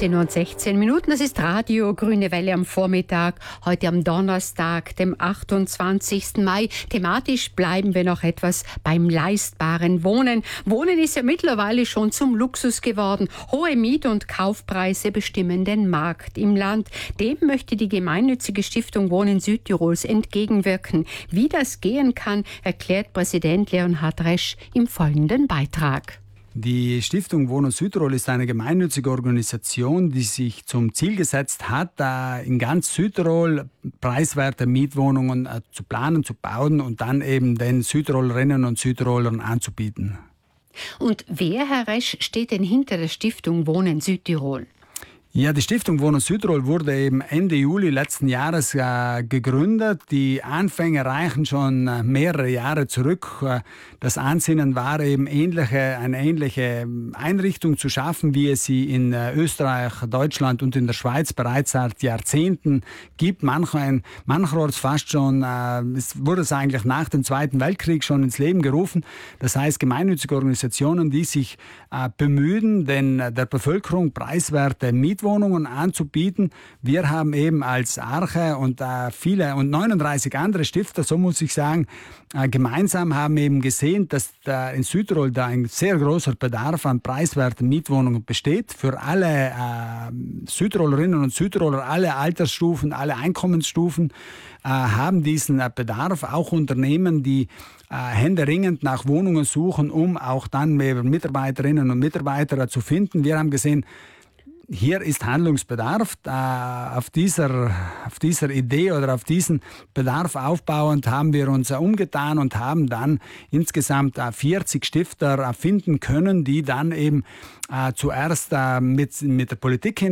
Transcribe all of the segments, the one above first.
16:16 Uhr. Das ist Radio Grüne Welle am Vormittag, heute am Donnerstag, dem 28. Mai. Thematisch bleiben wir noch etwas beim leistbaren Wohnen. Wohnen ist ja mittlerweile schon zum Luxus geworden. Hohe Miet- und Kaufpreise bestimmen den Markt im Land. Dem möchte die gemeinnützige Stiftung Wohnen Südtirols entgegenwirken. Wie das gehen kann, erklärt Präsident Leonhard Resch im folgenden Beitrag. Die Stiftung Wohnen Südtirol ist eine gemeinnützige Organisation, die sich zum Ziel gesetzt hat, in ganz Südtirol preiswerte Mietwohnungen zu planen, zu bauen und dann eben den Südtirolerinnen und Südtirolern anzubieten. Und wer, Herr Resch, steht denn hinter der Stiftung Wohnen Südtirol? Ja, die Stiftung Wohnen Südtirol wurde eben Ende Juli letzten Jahres gegründet. Die Anfänge reichen schon mehrere Jahre zurück. Das Ansinnen war eben eine ähnliche Einrichtung zu schaffen, wie es sie in Österreich, Deutschland und in der Schweiz bereits seit Jahrzehnten gibt. Mancherorts fast schon, es wurde es eigentlich nach dem Zweiten Weltkrieg schon ins Leben gerufen. Das heißt, gemeinnützige Organisationen, die sich bemühen, der Bevölkerung preiswerte Mietwohnungen anzubieten. Wir haben eben als Arche und 39 andere Stifter, so muss ich sagen, gemeinsam haben eben gesehen, dass in Südtirol da ein sehr großer Bedarf an preiswerten Mietwohnungen besteht. Für alle Südtirolerinnen und Südtiroler, alle Altersstufen, alle Einkommensstufen haben diesen Bedarf. Auch Unternehmen, die händeringend nach Wohnungen suchen, um auch dann mehr Mitarbeiterinnen und Mitarbeiter zu finden. Wir haben gesehen, hier ist Handlungsbedarf. Auf dieser Idee oder auf diesen Bedarf aufbauend haben wir uns umgetan und haben dann insgesamt 40 Stifter finden können, die dann eben zuerst mit der Politik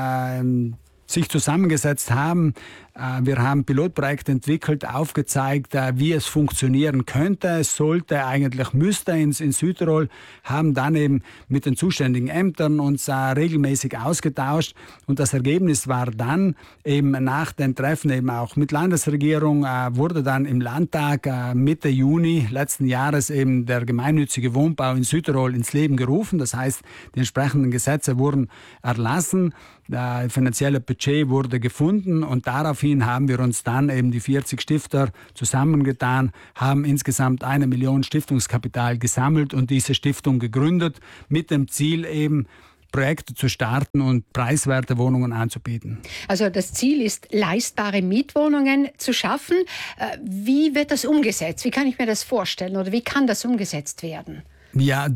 sich zusammengesetzt haben. Wir haben Pilotprojekte entwickelt, aufgezeigt, wie es funktionieren könnte. Es müsste in Südtirol, haben dann eben mit den zuständigen Ämtern uns regelmäßig ausgetauscht. Und das Ergebnis war dann eben nach den Treffen eben auch mit Landesregierung, wurde dann im Landtag Mitte Juni letzten Jahres eben der gemeinnützige Wohnbau in Südtirol ins Leben gerufen. Das heißt, die entsprechenden Gesetze wurden erlassen. Das finanzielle Budget wurde gefunden und daraufhin haben wir uns dann eben die 40 Stifter zusammengetan, haben insgesamt 1 Million Stiftungskapital gesammelt und diese Stiftung gegründet mit dem Ziel eben Projekte zu starten und preiswerte Wohnungen anzubieten. Also das Ziel ist, leistbare Mietwohnungen zu schaffen. Wie wird das umgesetzt? Wie kann ich mir das vorstellen oder wie kann das umgesetzt werden? Ja,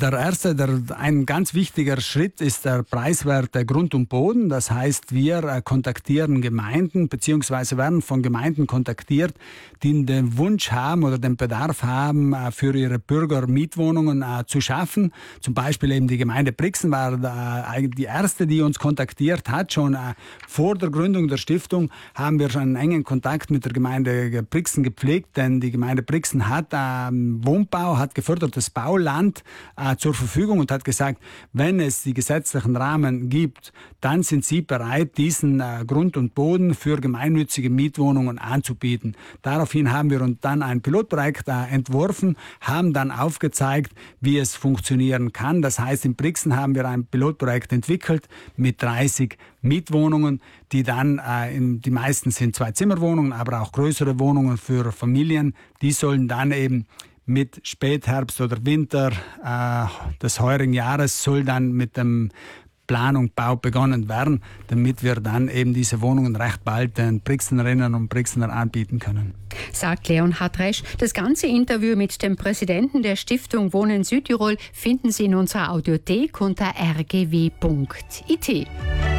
ein ganz wichtiger Schritt ist der preiswerte Grund und Boden. Das heißt, wir kontaktieren Gemeinden bzw. werden von Gemeinden kontaktiert, die den Wunsch haben oder den Bedarf haben, für ihre Bürger Mietwohnungen zu schaffen. Zum Beispiel eben die Gemeinde Brixen war die erste, die uns kontaktiert hat. Schon vor der Gründung der Stiftung haben wir schon einen engen Kontakt mit der Gemeinde Brixen gepflegt, denn die Gemeinde Brixen hat Wohnbau, hat gefördertes Bauland zur Verfügung und hat gesagt, wenn es die gesetzlichen Rahmen gibt, dann sind sie bereit, diesen Grund und Boden für gemeinnützige Mietwohnungen anzubieten. Daraufhin haben wir uns dann ein Pilotprojekt entworfen, haben dann aufgezeigt, wie es funktionieren kann. Das heißt, in Brixen haben wir ein Pilotprojekt entwickelt mit 30 Mietwohnungen, die dann, die meisten sind 2-Zimmerwohnungen, aber auch größere Wohnungen für Familien, die sollen dann eben mit Spätherbst oder Winter des heurigen Jahres soll dann mit dem Planung, Bau begonnen werden, damit wir dann eben diese Wohnungen recht bald den Brixenerinnen und Brixener anbieten können. Sagt Leonhard Resch. Das ganze Interview mit dem Präsidenten der Stiftung Wohnen Südtirol finden Sie in unserer Audiothek unter rgw.it.